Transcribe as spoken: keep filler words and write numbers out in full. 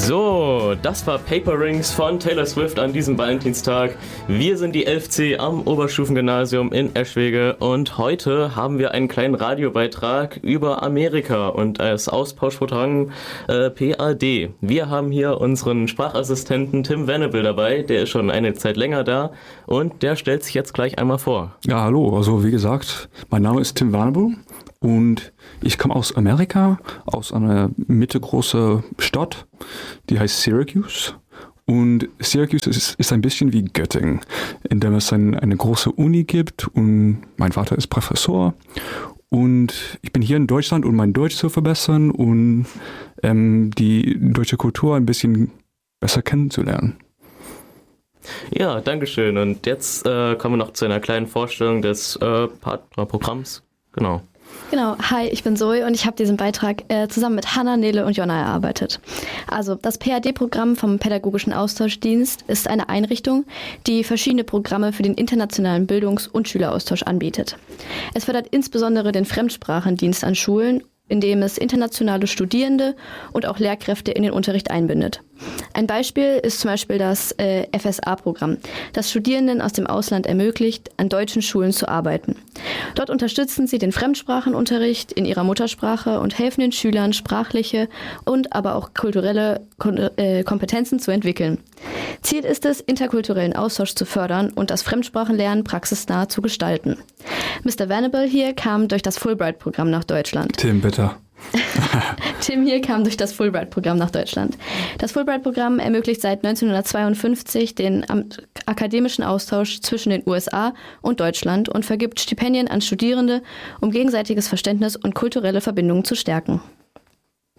So, das war Paper Rings von Taylor Swift an diesem Valentinstag. Wir sind die elf C am Oberstufengymnasium in Eschwege und heute haben wir einen kleinen Radiobeitrag über Amerika und als Austauschprogramm äh, P A D. Wir haben hier unseren Sprachassistenten Tim Venable dabei, der ist schon eine Zeit länger da und der stellt sich jetzt gleich einmal vor. Ja, hallo, also wie gesagt, mein Name ist Tim Venable und ich komme aus Amerika, aus einer mittelgroßen Stadt, die heißt Syracuse. Und Syracuse ist, ist ein bisschen wie Göttingen, in dem es ein, eine große Uni gibt und mein Vater ist Professor. Und ich bin hier in Deutschland, um mein Deutsch zu verbessern und ähm, die deutsche Kultur ein bisschen besser kennenzulernen. Ja, dankeschön. Und jetzt äh, kommen wir noch zu einer kleinen Vorstellung des äh, Partnerprogramms. Genau. Genau, hi, ich bin Zoe und ich habe diesen Beitrag äh, zusammen mit Hanna, Nele und Jonna erarbeitet. Also das P A D-Programm vom Pädagogischen Austauschdienst ist eine Einrichtung, die verschiedene Programme für den internationalen Bildungs- und Schüleraustausch anbietet. Es fördert insbesondere den Fremdsprachendienst an Schulen, indem es internationale Studierende und auch Lehrkräfte in den Unterricht einbindet. Ein Beispiel ist zum Beispiel das äh, F S A-Programm, das Studierenden aus dem Ausland ermöglicht, an deutschen Schulen zu arbeiten. Dort unterstützen sie den Fremdsprachenunterricht in ihrer Muttersprache und helfen den Schülern, sprachliche und aber auch kulturelle Kon- äh, Kompetenzen zu entwickeln. Ziel ist es, interkulturellen Austausch zu fördern und das Fremdsprachenlernen praxisnah zu gestalten. Mister Venable hier kam durch das Fulbright-Programm nach Deutschland. Tim, bitte. Tim hier kam durch das Fulbright-Programm nach Deutschland. Das Fulbright-Programm ermöglicht seit neunzehnhundertzweiundfünfzig den akademischen Austausch zwischen den U S A und Deutschland und vergibt Stipendien an Studierende, um gegenseitiges Verständnis und kulturelle Verbindungen zu stärken.